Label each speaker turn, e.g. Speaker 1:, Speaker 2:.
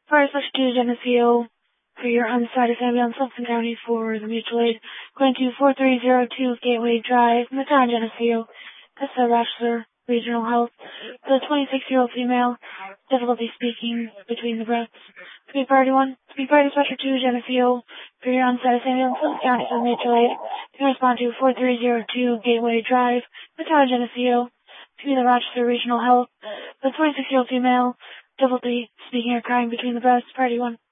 Speaker 1: Fire Special 2, Geneseo, for your undecided family on Suffolk County for the mutual aid. Going to 4302 Gateway Drive, Midtown, Geneseo. That's the Bachelor Regional Health. The 26-year-old female, difficulty speaking between the breaths. Speed Party 1, Speed Party Special 2, Geneseo, for your undecided family on Suffolk County for the mutual aid. You can respond to 4302 Gateway Drive, Midtown, Geneseo. To the Rochester Regional Health. The 26-year-old female, difficulty speaking or crying between the breaths. Party 1.